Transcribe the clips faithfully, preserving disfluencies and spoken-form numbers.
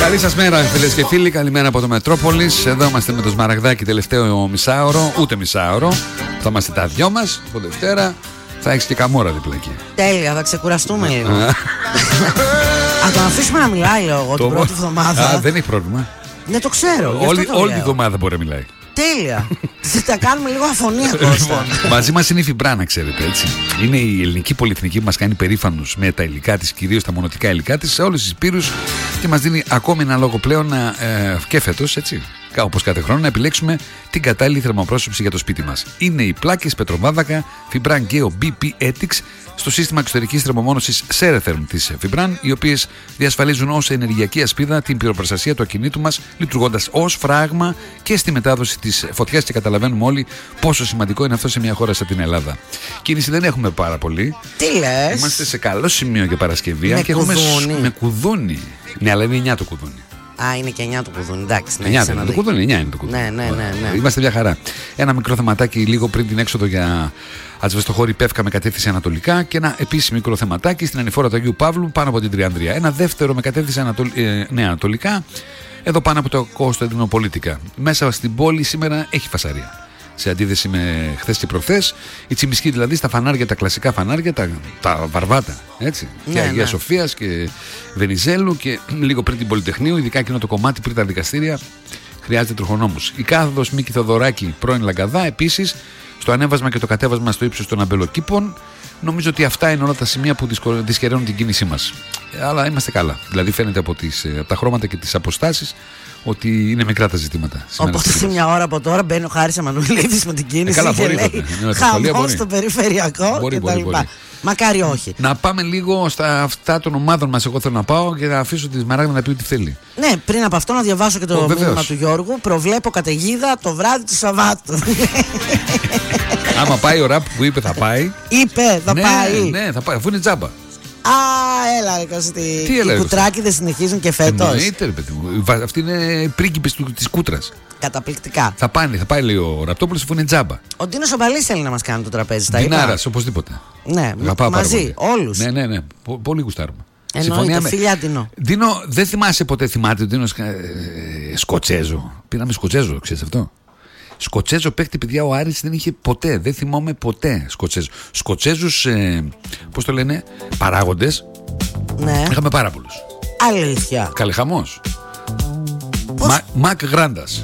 Καλή σας μέρα, φίλες και φίλοι. Καλημέρα από το Μετρόπολης. Εδώ είμαστε με το Σμαραγδάκι, τελευταίο μισάωρο. Ούτε μισάωρο. Θα είμαστε τα δυο μας. Από Δευτέρα θα έχεις και καμόρα δίπλα εκεί. Τέλεια, θα ξεκουραστούμε λίγο. Α, τον αφήσουμε να μιλάει εγώ την πρώτη εβδομάδα. Α, δεν έχει πρόβλημα. Ναι, το ξέρω. Όλη, όλη τη εβδομάδα μπορεί να μιλάει. Τέλεια. Θα κάνουμε λίγο αφωνία, Κώστα. Μαζί μας είναι η Φιμπρά, να ξέρετε, έτσι. Είναι η ελληνική πολυεθνική που μας κάνει περήφανους με τα υλικά της, κυρίως τα μονοτικά υλικά της, σε όλους τους υπήρους και μας δίνει ακόμη ένα λόγο πλέον να, ε, και φέτος, έτσι, όπως κάθε χρόνο, να επιλέξουμε την κατάλληλη θερμοπρόσωψη για το σπίτι μας. Είναι οι πλάκες Πετροβάδακα Fibran Geo μπι πι Ethics στο σύστημα εξωτερικής θερμομόνωσης Ceretherm της Fibran, οι οποίες διασφαλίζουν ως ενεργειακή ασπίδα την πυροπροστασία του ακινήτου μας, λειτουργώντας ως φράγμα και στη μετάδοση της φωτιάς, και καταλαβαίνουμε όλοι πόσο σημαντικό είναι αυτό σε μια χώρα σαν την Ελλάδα. Κίνηση δεν έχουμε πάρα πολύ. Τι λες? Είμαστε σε καλό σημείο για Παρασκευή με και κουδούνι. έχουμε με κουδούνι. Ναι, αλλά είναι εννιά το κουδούνι. Α, είναι και εννιά το κουδούνι. Εντάξει, ναι, εννιά είναι το κουδούνι, εννιά είναι το κουδούνι. Ναι, ναι, ναι, ναι. Είμαστε μια χαρά. Ένα μικρό θεματάκι λίγο πριν την έξοδο για Ατζβεστοχώρη Πεύκα με κατεύθυνση ανατολικά, και ένα επίσης μικρό θεματάκι στην ανηφόρα του Αγίου Παύλου πάνω από την Τριανδρία. Ένα δεύτερο με κατεύθυνση ανατολ... ε, ναι, ανατολικά εδώ πάνω από το Κωνσταντινοπολίτικα. Μέσα στην πόλη σήμερα έχει φασαρία. Σε αντίθεση με χθες και προχθές, η Τσιμισκή δηλαδή στα φανάρια, τα κλασικά φανάρια, τα, τα βαρβάτα, έτσι. Ναι, και Αγίας ναι. Σοφίας και Βενιζέλου και λίγο πριν την Πολυτεχνείου, ειδικά εκείνο το κομμάτι πριν τα δικαστήρια, χρειάζεται τροχονόμους. Η κάθοδος Μίκη Θοδωράκη, πρώην Λαγκαδά, επίσης στο ανέβασμα και το κατέβασμα στο ύψος των αμπελοκήπων. Νομίζω ότι αυτά είναι όλα τα σημεία που δυσκεραίνουν την κίνησή μας. Αλλά είμαστε καλά. Δηλαδή φαίνεται από, τις, από τα χρώματα και τις αποστάσεις ότι είναι μικρά τα ζητήματα. Οπότε σε μια ώρα από τώρα μπαίνει ο Χάρης Εμμανουηλίδης με την κίνηση. Ε, καλά, και μπορεί, λέει χαμό στο περιφερειακό μπορεί, μπορεί, κτλ. μπορεί. Μακάρι όχι. Να πάμε λίγο στα αυτά των ομάδων μας. Εγώ θέλω να πάω και να αφήσω τη Σμαράγδα να πει ό,τι θέλει. Ναι, πριν από αυτό να διαβάσω και το oh, μήνυμα του Γιώργου. Προβλέπω καταιγίδα το βράδυ του Σαββάτου. Άμα πάει ο ραπ που είπε θα πάει. Είπε, θα ναι, πάει. Ναι, θα πάει, αφού είναι τζάμπα. Α, έλα ρε Κωστή. Τι έλα, οι κουτράκοι δεν συνεχίζουν και φέτος? Εννοείται ρε παιδί μου. Αυτοί είναι πρίγκιπες της Κούτρας. Καταπληκτικά. Θα πάνε, θα πάει λέει ο Ραπτόπουλος αφού είναι τζάμπα. Ο Ντίνος ο Μπαλής θέλει να μας κάνει το τραπέζι. Ντινάρας, οπωσδήποτε. Ναι, Αγαπάω μαζί, όλους. Ναι, ναι, ναι. Πο- πολύ γουστάρουμε. Εννοείται, με... φιλιά Ντίνο. Ντίνο, δεν θυμάσαι ποτέ, θυμάται ο Ντίνος ε, Σκοτσέζο. Πήραμε Σκοτσέζο, ξέρεις αυτό? Σκοτσέζο παίκτη, παιδιά, ο Άρης δεν είχε ποτέ. Δεν θυμάμαι ποτέ Σκοτσέζο. Σκοτσέζους, ε, πώς το λένε, παράγοντες. Ναι. Είχαμε πάρα πολλούς. Αλήθεια. Καλεχαμός. Μα, Μακ Γράντας.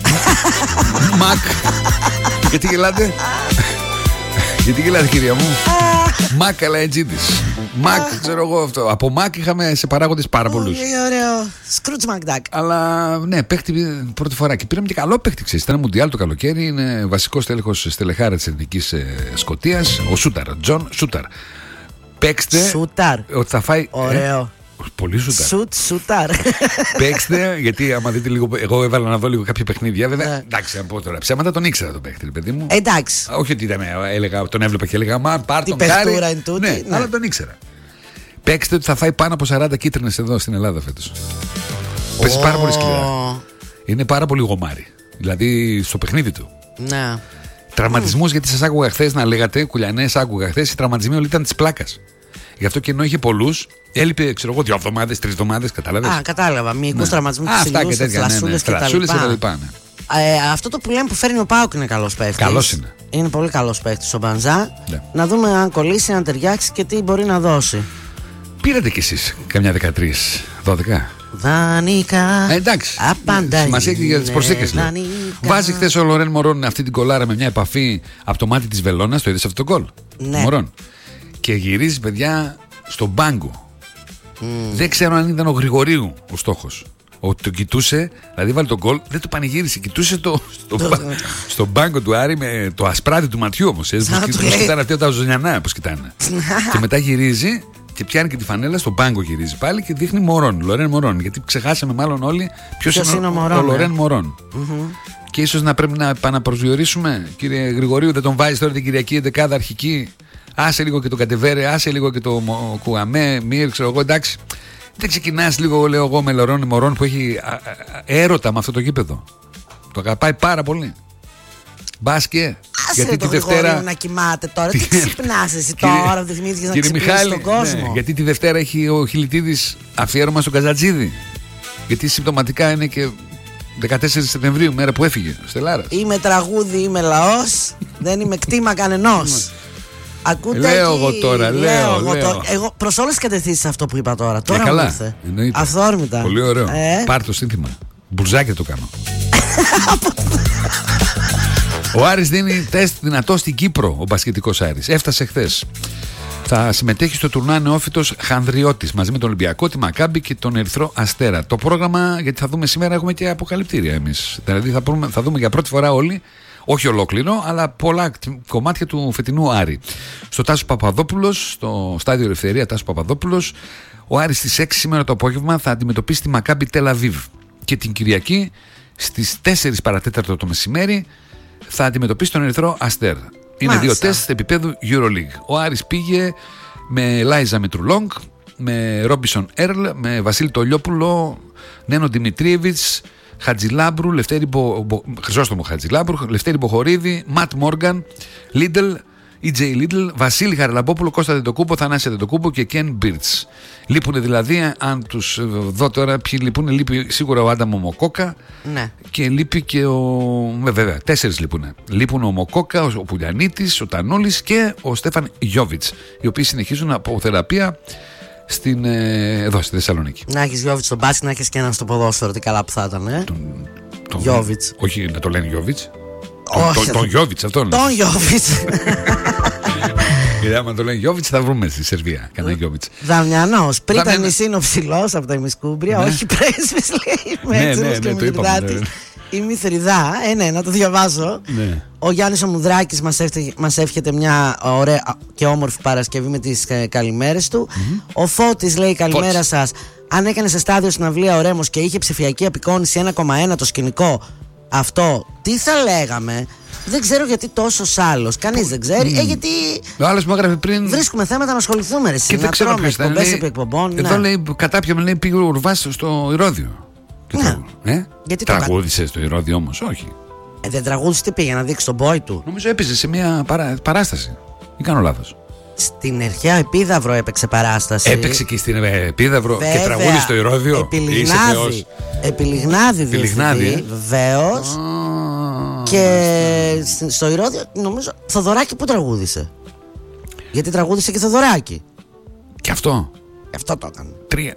Μακ. Γιατί γελάτε? Γιατί γελάτε, κυρία μου? Μακ Αλαετζίδης. Μακ, ξέρω εγώ αυτό. Από Μακ είχαμε σε παράγοντες πάρα πολλούς. Πολύ ωραίο. Σκρούτς Μακντάκ. Αλλά ναι, παίχτη πρώτη φορά. Και πήραμε και καλό παίχτη. Ξέρεις, ήταν Μουντιάλ το καλοκαίρι. Είναι βασικός τέλεχος στελεχάρα της Εθνικής ε, Σκωτίας. Ο Σούταρ. Τζον Σούταρ. Παίξτε. Σούταρ. Ότι θα φάει. Ωραίο. Ε, πολύ σούταρ. Σουτ, σούταρ. Παίξτε, γιατί άμα δείτε λίγο. Εγώ έβαλα να δω λίγο κάποια παιχνίδια. Βέβαια, ναι. Εντάξει, να πω τώρα ψέματα, τον ήξερα τον παίχτη, παιδί μου. Εντάξει. Όχι ότι ήταν, έλεγα, τον έβλεπα και έλεγα Μα πάρ' τον Χάρη. Ναι, ναι, αλλά τον ήξερα. Παίξτε ότι θα φάει πάνω από σαράντα κίτρινες εδώ στην Ελλάδα φέτος. Oh. Παίζει πάρα πολύ σκληρά. Είναι πάρα πολύ γομάρι. Δηλαδή στο παιχνίδι του. Ναι. Τραυματισμούς, mm. γιατί σας άκουγα χθες να λέγατε, κουλιανές, άκουγα χθες, οι τραυματισμοί όλοι ήταν της πλάκας. Γι' αυτό και ενώ είχε πολλούς, έλειπε, ξέρω εγώ, δύο εβδομάδες, τρεις εβδομάδες, κατάλαβες. Α, κατάλαβα. Μυϊκούς ναι. τραυματισμούς, ξυλιούς, φλασσούλες και τα λοιπά. Ε, αυτό το που λέμε που φέρνει ο Πάοκ είναι καλός παίκτης. Καλός είναι. Είναι πολύ καλός παίκτης ο Μπανζά. Ναι. Να δούμε αν κολλήσει, αν ταιριάξει και τι μπορεί να δώσει. Πήρατε κι εσείς καμιά δεκατρία, δώδεκα. Δανεικά. Ε, εντάξει. Απάντα. Σημασία έχει για τις προσθήκες. Βάζει χθες ο Λορέν Μωρόν αυτή την κολάρα με μια επαφή από το μάτι της βελόνας. Το είδες αυτό το γκολ? Ναι. Μωρόν. Και γυρίζει, παιδιά, στον πάγκο. Mm. Δεν ξέρω αν ήταν ο Γρηγορίου ο στόχος. Ότι το κοιτούσε, δηλαδή βάλει τον γκολ, δεν το πανηγύρισε. Κοιτούσε το, στο, στον πάγκο του Άρη με το ασπράδι του ματιού όμως. Πώς κοιτάνε αυτοί τα ζωνιανά, πώς κοιτάνε. Και μετά γυρίζει και πιάνει και τη φανέλα, στον πάγκο γυρίζει πάλι και δείχνει Μωρόν, Λορέν Μωρόν. Γιατί ξεχάσαμε μάλλον όλοι ποιος είναι, είναι ο, Μωρόν, ο Λορέν ε? Μωρόν. Mm-hmm. Και ίσως να πρέπει να επαναπροσδιορίσουμε, κύριε Γρηγορίου, δεν τον βάζει τώρα την Κυριακή δεκάδα αρχική. Άσε λίγο και τον Κατεβέρε, άσε λίγο και το Κουαμέ, Μύρ, ξέρω εγώ, εντάξει. Δεν ξεκινάς λίγο, λέω εγώ, με Λορέν Μωρόν που έχει α, α, έρωτα με αυτό το γήπεδο. Το αγαπάει πάρα πολύ. Μπάσκε. Άσε γιατί το τη Δευτέρα. Να κοιμάται τώρα. Τι ξυπνάς εσύ τώρα, δεν θυμήθηκες να ξυπνήσεις τον κόσμο. Ναι, γιατί τη Δευτέρα έχει ο Χιλιτίδης αφιέρωμα στον Καζατζίδη. Γιατί συμπτωματικά είναι και δεκατέσσερις Σεπτεμβρίου, μέρα που έφυγε ο Στελάρας. Είμαι τραγούδι, είμαι λαός, δεν είμαι κτήμα κανενός. Ακούτε λέω εκεί, εγώ τώρα, λέω, λέω, λέω. εγώ, εγώ προς όλες τις κατευθύνσεις αυτό που είπα τώρα. Τώρα καλά, μου ήρθε. εννοείται. Αυθόρμητα. Πολύ ωραίο. Ε? Πάρ' το σύνθημα. Μπουρζάκια το κάνω. Ο Άρης δίνει τεστ δυνατό στην Κύπρο, ο μπασκετικός Άρης. Έφτασε χθες. Θα συμμετέχει στο τουρνά νεόφυτος Χανδριώτης μαζί με τον Ολυμπιακό, τη Μακάμπη και τον Ερυθρό Αστέρα. Το πρόγραμμα, γιατί θα δούμε σήμερα, έχουμε και αποκαλυπτήρια εμείς. Δηλαδή θα, πούμε, θα δούμε για πρώτη φορά όλοι, όχι ολόκληρο, αλλά πολλά κομμάτια του φετινού Άρη. Στο Τάσο Παπαδόπουλος, στο στάδιο Ελευθερία Τάσο Παπαδόπουλος, ο Άρης στις έξι σήμερα το απόγευμα θα αντιμετωπίσει τη Μακάμπη Τελαβίβ. Και την Κυριακή στις τέσσερις παρατέταρτο το μεσημέρι θα αντιμετωπίσει τον Ερυθρό Αστέρ. Είναι δύο τεστ επίπεδου EuroLeague. Ο Άρης πήγε με Λάιζα Μητρουλόγκ, με Ρόμπισον Έρλ, με Βασίλη Τολιόπουλο, Νένο Δημητρίεβιτς, Χατζηλάμπρου, Λευτέρη Μπο... Μπο... Χρυσόστομο Χατζηλάμπρου, Λευτέρη Μποχορίδη, Ματ Μόργαν, Λίντελ, Ι Τζέι Λίντελ, Βασίλη Χαραλαμπόπουλο, Κώστα Δεντοκούμπο, Θανάσια Δεντοκούμπο και Κεν Μπίρτς. Λείπουν δηλαδή, αν τους δω τώρα ποιοι λείπουν, λείπει σίγουρα ο Άνταμο Μοκόκα, ναι. Και λείπει και ο. Ε, βέβαια, τέσσερις λείπουν. Λείπουν ο Μοκόκα, ο Πουλιανίτης, ο Τανούλης και ο Στέφαν Γιόβιτς, οι οποίοι συνεχίζουν από θεραπεία στην, ε, εδώ στη Θεσσαλονίκη. Να έχεις Γιόβιτς στο μπάσκετ, να έχεις και έναν στο ποδόσφαιρο, τι καλά που θα ήταν, ε. Τον, τον, Γιόβιτς. Όχι, να το λένε Γιόβιτς. Όχι, τον, τον Γιόβιτς, αυτόν. Τον Γιόβιτς. Γιατί άμα το λένε Γιόβιτς θα βρούμε στη Σερβία. Κανένα Γιόβιτς. Δαμιανός. Πρίτανης είναι ο ψηλός από τα ημισκούμπρια. Ναι. Όχι πρέσβης, λέει. Με Ναι, έτσι ναι, όπως ναι, και το είπαμε, Μητριδάτης. ναι. Η Μηθριδά. Ε, ναι, να το διαβάσω. Ναι. Ο Γιάννης ο Μουδράκης μας, εύτε, μας εύχεται μια ωραία και όμορφη Παρασκευή με τις ε, καλημέρες του. Mm-hmm. Ο Φώτης λέει καλημέρα Φώτης. σας. Αν έκανε σε στάδιο συναυλία ο Ρέμος και είχε ψηφιακή απεικόνηση ένα κόμμα ένα το σκηνικό, αυτό τι θα λέγαμε? Δεν ξέρω γιατί τόσο άλλος. Κανείς δεν ξέρει. Mm. Ε, γιατί. Ο άλλος μου έγραφε πριν. Βρίσκουμε θέματα να ασχοληθούμε. Ρε, Και δεν ξέρω ποιος ήταν. Εκπομπές επί εκπομπών. Εδώ Ναι. λέει κατάπια με λέει πήγε ο Ουρβάς στο Ηρώδιο. Ναι. Ε? Γιατί το τραγούδισε στο Ηρώδιο όμως? Όχι. Ε, δεν τραγούδισε, τι πήγε να δείξει τον boy του? Νομίζω έπαιζε σε μια παρά... παράσταση. Ή κάνω λάθος? Στην Ερχαία Επίδαυρο έπαιξε παράσταση. Έπαιξε και στην Επίδαυρο και τραγούδισε στο Ηρώδιο. Επιλιγνάδη. Επιλιγνάδη, Επιλιγνάδη. Βεβαίως. Και στο Ηρώδιο νομίζω Θοδωράκη που τραγούδισε? Γιατί τραγούδισε και Θοδωράκη. Και αυτό. Αυτό το έκανε. Τρία.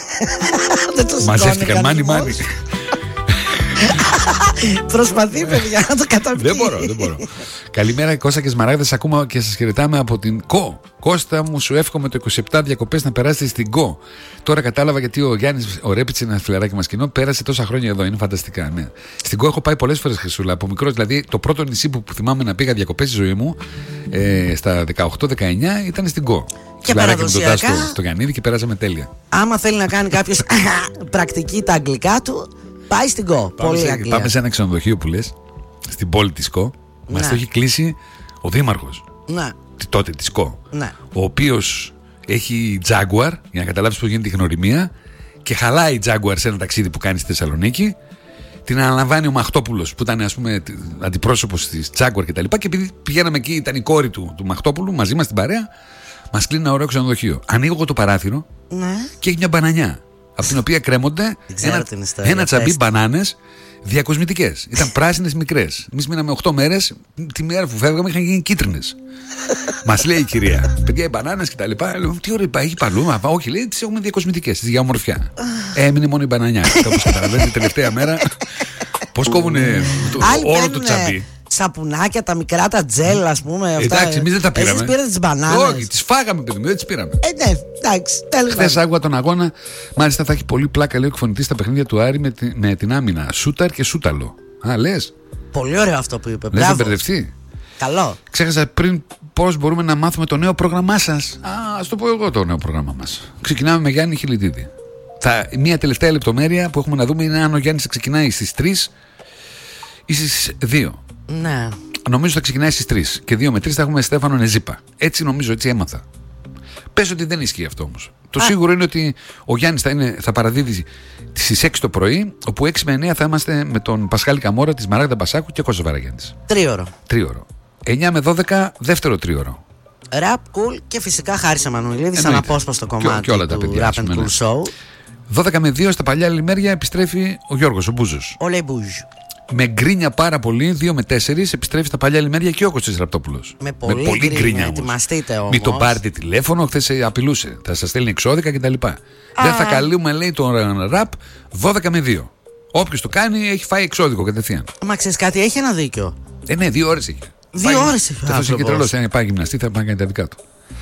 Μαζεύτηκαν μάνι μάνι. Προσπαθεί, παιδιά, να το καταπιεί. Δεν μπορώ, δεν μπορώ. Καλημέρα Κώστα και Σμαράγδες, ακούμε και σας χαιρετάμε από την ΚΟ. Κώστα μου, σου εύχομαι το είκοσι επτά διακοπές να περάσετε στην ΚΟ. Τώρα κατάλαβα γιατί ο Γιάννης, ο Ρέπιτς, ένα φιλαράκι μας κοινό, πέρασε τόσα χρόνια εδώ. Είναι φανταστικά, ναι. Στην ΚΟ έχω πάει πολλές φορές, Χρυσούλα, από μικρός. Δηλαδή, το πρώτο νησί που θυμάμαι να πήγα διακοπές στη ζωή μου, ε, στα δεκαοκτώ δεκαεννιά, ήταν στην ΚΟ. Και παραδοσιακά, στο, στο Γιαννίδη και περάσαμε τέλεια. Άμα θέλει να κάνει κάποιος πρακτική τα αγγλικά του, πάει στην ΚΟ. Πάμε, Πολύ σε, Αγγλία. πάμε σε ένα ξενοδοχείο που λες, στην πόλη της ΚΟ. Μας το έχει κλείσει ο δήμαρχος. Ναι. Τότε της ΚΟ. Ναι. Ο οποίος έχει Jaguar, για να καταλάβεις πώς γίνεται η γνωριμία, και χαλάει η Jaguar σε ένα ταξίδι που κάνει στη Θεσσαλονίκη. Την αναλαμβάνει ο Μαχτόπουλος που ήταν, ας πούμε, αντιπρόσωπος της Jaguar κτλ. Και, και επειδή πηγαίναμε εκεί, ήταν η κόρη του, του Μαχτόπουλου μαζί μας στην παρέα, μας κλείνει ένα ωραίο ξενοδοχείο. Ανοίγω εγώ το παράθυρο, ναι, και έχει μια μπανανιά, από την οποία κρέμονται ένα, ένα τσαμπί μπανάνες διακοσμητικές. Ήταν πράσινες μικρές. Εμείς μείναμε οκτώ μέρες. Τη μέρα που φεύγαμε είχαν γίνει κίτρινες. Μας λέει η κυρία, παιδιά, οι μπανάνες κτλ. Λέω, τι ωραία, έχει παλού. Όχι, λέει, τις έχουμε διακοσμητικές, τις για ομορφιά. Έμεινε μόνο η μπανανιά. Όπως καταλαβαίνετε, τελευταία μέρα. Πώς κόβουνε το, όλο το τσαμπί. Σαπουνάκια, τα μικρά, τα τζέλ, ας πούμε. Εντάξει, εμείς δεν τα πήραμε. Εσείς πήρατε τις μπανάνες? Όχι, τις φάγαμε, παιδί μου, δεν τις πήραμε. Ε, ναι, εντάξει, τέλος. Χθες άκουγα τον αγώνα. Μάλιστα θα έχει πολύ πλάκα, λέει ο εκφωνητής, στα παιχνίδια του Άρη με, τη, με την άμυνα. Σούταρ και Σούταλο. Α, λες. Πολύ ωραίο αυτό που είπε. Λες να μπερδευτεί. Καλό. Ξέχασα πριν πώς μπορούμε να μάθουμε το νέο πρόγραμμά σας. Α, ας το πω εγώ το νέο πρόγραμμά μας. Ξεκινάμε με Γιάννη Χιλιτίδη. Θα, μια τελευταία λεπτομέρεια που έχουμε να δούμε είναι αν ο Γιάννης ξεκινάει στις τρεις ή στις δύο. Ναι. Νομίζω θα ξεκινάει στις τρεις. Και δύο με τρεις θα έχουμε Στέφανο Νεζίπα. Έτσι νομίζω, έτσι έμαθα. Πες ότι δεν ισχύει αυτό όμως. Το Α. σίγουρο είναι ότι ο Γιάννης θα, είναι, θα παραδίδει στις έξι το πρωί, όπου έξι με εννιά θα είμαστε με τον Πασχάλη Καμόρα, τη Μαράγδα Μπασάκου και Κώστας Βαραγιάννης. Τρίωρο. Τρίωρο. εννιά με δώδεκα δεύτερο τρίωρο. Ραπ, cool και φυσικά Χάρης Εμμανουηλίδης, αναπόσπαστο κομμάτι και, και όλα τα του παιδιά, Rap and Cool ναι. Show. δώδεκα με δύο στα παλιά λιμέρια επιστρέφει ο Γιώργος, ο Μπούζος. Ο Λεμπούζ. Με γκρίνια πάρα πολύ, δύο με τέσσερα επιστρέφει στα παλιά λιμέρια και ο Κωστής Ραπτόπουλος. Με πολύ, με πολύ γκρίνια, γκρίνια ετοιμαστείτε όμως. Μην τον πάρετε τηλέφωνο, χθες απειλούσε. Θα σας στέλνει εξώδικα κτλ. Δεν θα καλούμε, λέει, τον ραπ δώδεκα με δύο. Όποιος το κάνει έχει φάει εξώδικο κατευθείαν. Μα ξέρεις κάτι, έχει ένα δίκιο. Ε, ναι, δύο ώρες έχει. Δύο ώρες έχει. Αυτό είναι και τρελός. Αν πάει γυμναστή, θα πάει να κάνει τα δικά του.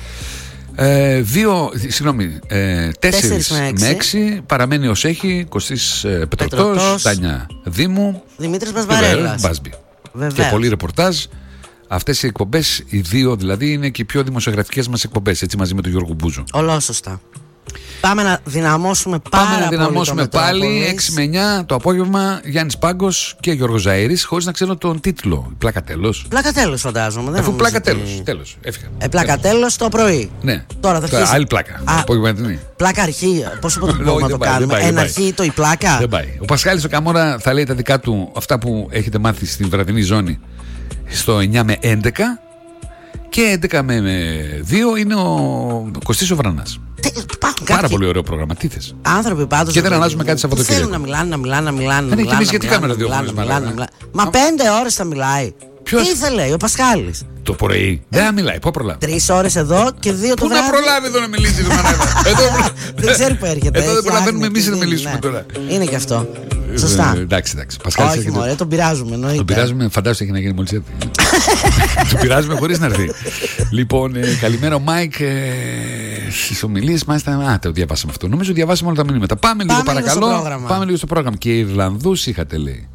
Ε, δύο, συγγνώμη, ε, τέσσερις με έξι παραμένει ως έχει. Κωστής ε, Πετρωτός, Τάνια Δήμου, Δημήτρης Μπασβαρέλας, Μπάσμπι. Και πολύ ρεπορτάζ. Αυτές οι εκπομπές, οι δύο δηλαδή, είναι και οι πιο δημοσιογραφικές μας εκπομπές, έτσι, μαζί με τον Γιώργο Μπούζο. Ολόσωστα. Πάμε να δυναμώσουμε πάρα Πάμε να δυναμώσουμε πολύ πάλι έξι με εννιά το απόγευμα. Γιάννης Πάγκος και Γιώργος Ζαΐρης, χωρίς να ξέρω τον τίτλο. Πλάκα τέλος. Πλάκα τέλος, φαντάζομαι. Δεν Αφού πλάκα ότι... τέλος. Τέλος. Έφυγα. Ε, πλάκα τέλος το πρωί. Ναι. Τώρα θα αρχίσει. Άλλη πλάκα. Α, πλάκα αρχή. Πώς μπορούμε να το κάνουμε. Ένα αρχή το η πλάκα. Δεν πάει. Ο Πασχάλης ο Καμόρα θα λέει τα δικά του, αυτά που έχετε μάθει στην βραδινή ζώνη, στο εννιά με έντεκα. Και έντεκα με δύο είναι ο Κωστής ο Βρανάς. Πάρα κάποιοι... πολύ ωραίο πρόγραμμα. Τι θες. Άνθρωποι πάντως. Και δεν αλλάζουμε κάτι Σαββατοκύριακο. Θέλουν να μιλάνε, να μιλάνε, να μιλάνε. Δεν έχει εμείς γιατί κάμερα δύο ώρες. Μα πέντε ώρες θα μιλάει. Ποιος? Τι θα λέει, ο Πασχάλης. Το πρωί. Δεν θα μιλάει, πού προλάβει. Τρεις ώρες εδώ και δύο το βράδυ. Πού να προλάβει εδώ να μιλήσει, Δεν ξέρει που έρχεται. Εδώ δεν προλαβαίνουμε εμείς να μιλήσουμε τώρα. Είναι και αυτό. Σωστά. Εντάξει, εντάξει. Όχι, μωρέ, τον πειράζουμε. Τον πειράζουμε, φαντάζομαι έχει να γίνει μόλις έρθει. Τον πειράζουμε χωρίς να έρθει. Λοιπόν, καλημέρα ο Μάικ. Στις ομιλίες μάλιστα. Α, το διαβάσαμε αυτό. Νομίζω διαβάσαμε όλα τα μηνύματα. Πάμε λίγο παρακαλώ. Πάμε λίγο στο πρόγραμμα. Και οι Ιρλανδούς είχατε, λέει.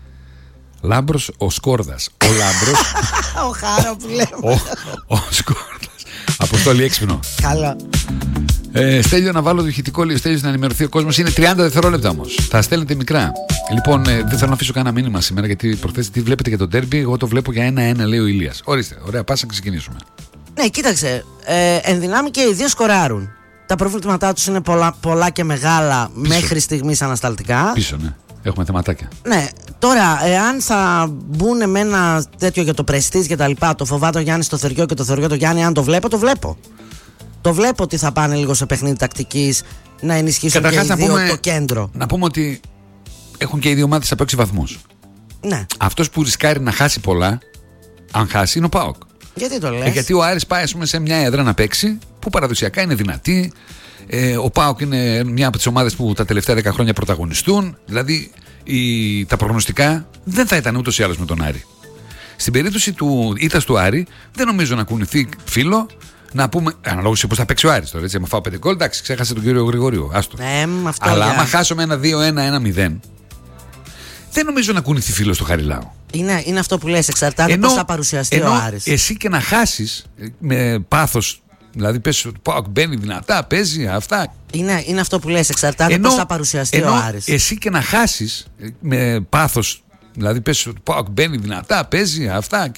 Λάμπρος ο Σκόρδας. Ο Λάμπρος. Ο Χάρα που λέμε. Ο Σκόρδας. Αποστόλη έξυπνο. Καλά. Ε, Στέλιο να βάλω το ηχητικό, λέει ο Στέλιος, να ενημερωθεί ο κόσμος. Είναι τριάντα δευτερόλεπτα όμως. Θα στέλνετε μικρά. Λοιπόν, ε, δεν θέλω να αφήσω κανένα μήνυμα σήμερα, γιατί προχθές τι βλέπετε για τον ντέρμπι. Εγώ το βλέπω για ένα-ένα, λέει ο Ηλίας. Ορίστε, ωραία, πάσα να ξεκινήσουμε. Ναι, κοίταξε. Ε, εν δυνάμει και οι δύο σκοράρουν. Τα προβλήματά τους είναι πολλά, πολλά και μεγάλα. Πίσω. Μέχρι στιγμής ανασταλτικά. Πίσω, ναι. Έχουμε θεματάκια. Ναι. Τώρα, εάν θα μπουν με ένα τέτοιο για το πρεστίζ και τα λοιπά, το φοβάται ο Γιάννης στο Θεριό και το Θεριό το Γιάννη, αν το βλέπω, το βλέπω. Το βλέπω ότι θα πάνε λίγο σε παιχνίδι τακτικής να ενισχύσουν καταρχάς και οι δύο πούμε, το κέντρο. Να πούμε ότι έχουν και οι δύο ομάδες από έξι βαθμούς. Ναι. Αυτός που ρισκάρει να χάσει πολλά, αν χάσει, είναι ο ΠΑΟΚ. Γιατί το λες? Ε, γιατί ο Άρης πάει πούμε, σε μια έδρα να παίξει που παραδοσιακά είναι δυνατή. Ε, ο ΠΑΟΚ είναι μια από τις ομάδες που τα τελευταία δέκα χρόνια πρωταγωνιστούν. Δηλαδή η, τα προγνωστικά δεν θα ήταν ούτως ή άλλως με τον Άρη. Στην περίπτωση του ήττας του Άρη, δεν νομίζω να κουνηθεί φίλο. Να πούμε, αναλόγως πώς θα παίξει ο Άρης τώρα. Έτσι, άμα φάω πέντε γκολ, εντάξει, ξέχασε τον κύριο Γρηγορίου. Άστο. Ε, αυτό αλλά για... άμα χάσουμε ένα δύο ένα ένα μηδέν, δεν νομίζω να κουνηθεί φίλο στο Χαριλάου. Είναι, είναι αυτό που λες, εξαρτάται πώς θα παρουσιαστεί ενώ ο Άρης. Εσύ και να χάσεις με πάθος, δηλαδή πες ότι πάω, μπαίνει δυνατά, παίζει αυτά. Είναι, είναι αυτό που λες, εξαρτάται ενώ, πώς θα παρουσιαστεί ενώ, ο Άρης. Εσύ και να χάσεις με πάθος, δηλαδή πες ότι πάω, μπαίνει δυνατά, παίζει αυτά.